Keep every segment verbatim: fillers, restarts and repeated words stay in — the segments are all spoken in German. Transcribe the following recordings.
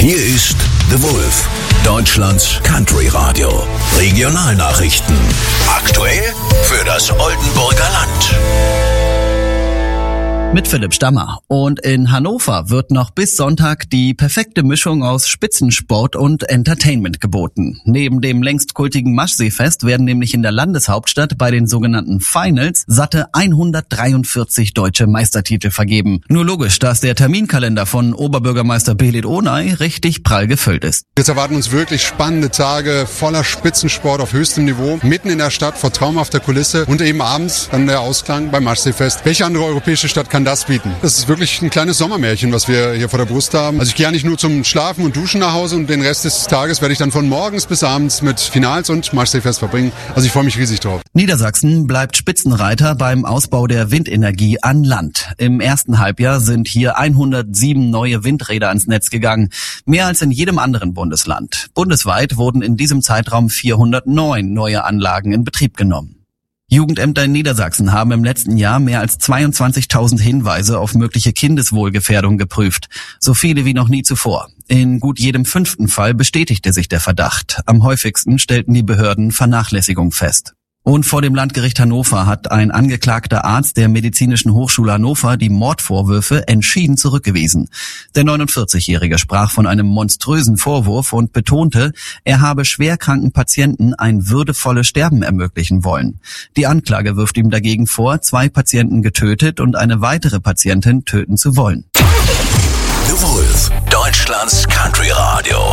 Hier ist The Wolf, Deutschlands Country Radio. Regionalnachrichten. Aktuell für das Oldenburger Land. Mit Philipp Stammer. Und in Hannover wird noch bis Sonntag die perfekte Mischung aus Spitzensport und Entertainment geboten. Neben dem längst kultigen Maschseefest werden nämlich in der Landeshauptstadt bei den sogenannten Finals satte hundertdreiundvierzig deutsche Meistertitel vergeben. Nur logisch, dass der Terminkalender von Oberbürgermeister Belit Onay richtig prall gefüllt ist. Jetzt erwarten uns wirklich spannende Tage voller Spitzensport auf höchstem Niveau, mitten in der Stadt vor traumhafter Kulisse und eben abends dann der Ausklang beim Maschseefest. Welche andere europäische Stadt kann das bieten? Das ist wirklich ein kleines Sommermärchen, was wir hier vor der Brust haben. Also ich gehe ja nicht nur zum Schlafen und Duschen nach Hause und den Rest des Tages werde ich dann von morgens bis abends mit Finals und Maschseefest verbringen. Also ich freue mich riesig drauf. Niedersachsen bleibt Spitzenreiter beim Ausbau der Windenergie an Land. Im ersten Halbjahr sind hier hundertsieben neue Windräder ans Netz gegangen, mehr als in jedem anderen Bundesland. Bundesweit wurden in diesem Zeitraum vierhundertneun neue Anlagen in Betrieb genommen. Jugendämter in Niedersachsen haben im letzten Jahr mehr als zweiundzwanzigtausend Hinweise auf mögliche Kindeswohlgefährdung geprüft. So viele wie noch nie zuvor. In gut jedem fünften Fall bestätigte sich der Verdacht. Am häufigsten stellten die Behörden Vernachlässigung fest. Und vor dem Landgericht Hannover hat ein angeklagter Arzt der Medizinischen Hochschule Hannover die Mordvorwürfe entschieden zurückgewiesen. Der neunundvierzigjährige sprach von einem monströsen Vorwurf und betonte, er habe schwerkranken Patienten ein würdevolles Sterben ermöglichen wollen. Die Anklage wirft ihm dagegen vor, zwei Patienten getötet und eine weitere Patientin töten zu wollen. The Wolf, Deutschlands Country Radio.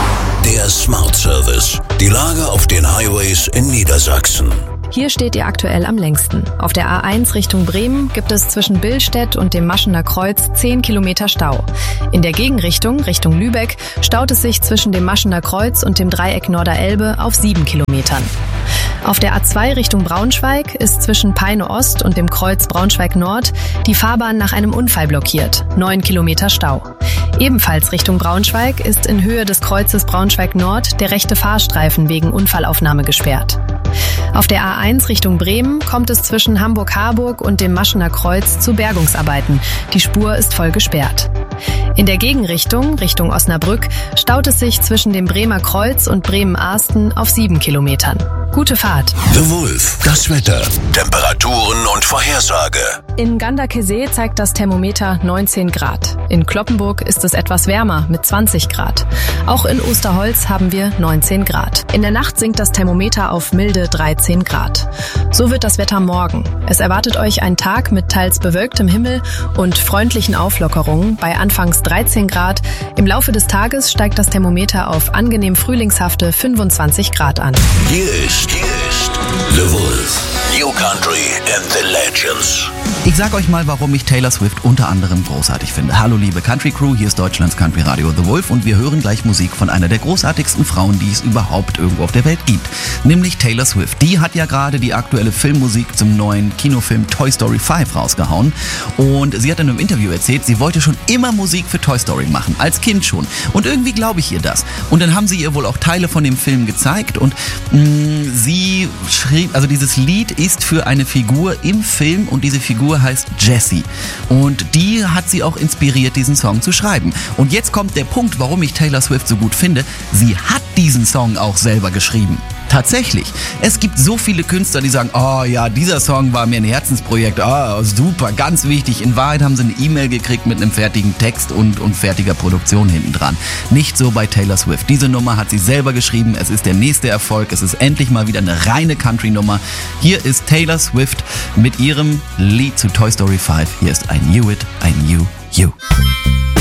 Der Smart Service. Die Lage auf den Highways in Niedersachsen. Hier steht ihr aktuell am längsten. Auf der A eins Richtung Bremen gibt es zwischen Billstedt und dem Maschener Kreuz zehn Kilometer Stau. In der Gegenrichtung, Richtung Lübeck, staut es sich zwischen dem Maschener Kreuz und dem Dreieck Norderelbe auf sieben Kilometern. Auf der A zwei Richtung Braunschweig ist zwischen Peine Ost und dem Kreuz Braunschweig Nord die Fahrbahn nach einem Unfall blockiert. neun Kilometer Stau. Ebenfalls Richtung Braunschweig ist in Höhe des Kreuzes Braunschweig Nord der rechte Fahrstreifen wegen Unfallaufnahme gesperrt. Auf der A eins Richtung Bremen kommt es zwischen Hamburg-Harburg und dem Maschener Kreuz zu Bergungsarbeiten. Die Spur ist voll gesperrt. In der Gegenrichtung, Richtung Osnabrück, staut es sich zwischen dem Bremer Kreuz und Bremen-Ahsten auf sieben Kilometern. Gute Fahrt. The Wolf, das Wetter, Temperaturen und Vorhersage. In Ganderkesee zeigt das Thermometer neunzehn Grad. In Cloppenburg ist es etwas wärmer mit zwanzig Grad. Auch in Osterholz haben wir neunzehn Grad. In der Nacht sinkt das Thermometer auf milde dreizehn Grad. So wird das Wetter morgen. Es erwartet euch ein Tag mit teils bewölktem Himmel und freundlichen Auflockerungen bei anfangs dreizehn Grad. Im Laufe des Tages steigt das Thermometer auf angenehm frühlingshafte fünfundzwanzig Grad an. Hier ist, hier ist The Wolf. New Country and the Legends. Ich sag euch mal, warum ich Taylor Swift unter anderem großartig finde. Hallo liebe Country Crew, hier ist Deutschlands Country Radio The Wolf und wir hören gleich Musik von einer der großartigsten Frauen, die es überhaupt irgendwo auf der Welt gibt. Nämlich Taylor Swift. Die hat ja gerade die aktuelle Filmmusik zum neuen Kinofilm Toy Story fünf rausgehauen. Und sie hat in einem Interview erzählt, sie wollte schon immer Musik für Toy Story machen, als Kind schon. Und irgendwie glaube ich ihr das. Und dann haben sie ihr wohl auch Teile von dem Film gezeigt und mh, sie schrieb, also dieses Lied ist für eine Figur im Film und diese Figur heißt Jessie. Und die hat sie auch inspiriert, diesen Song zu schreiben. Und jetzt kommt der Punkt, warum ich Taylor Swift so gut finde. Sie hat diesen Song auch selber geschrieben. Tatsächlich. Es gibt so viele Künstler, die sagen, oh ja, dieser Song war mir ein Herzensprojekt, oh super, ganz wichtig. In Wahrheit haben sie eine E-Mail gekriegt mit einem fertigen Text und, und fertiger Produktion hinten dran. Nicht so bei Taylor Swift. Diese Nummer hat sie selber geschrieben, es ist der nächste Erfolg, es ist endlich mal wieder eine reine Country-Nummer. Hier ist Taylor Swift mit ihrem Lied zu Toy Story fünf. Hier ist I Knew It, I Knew You.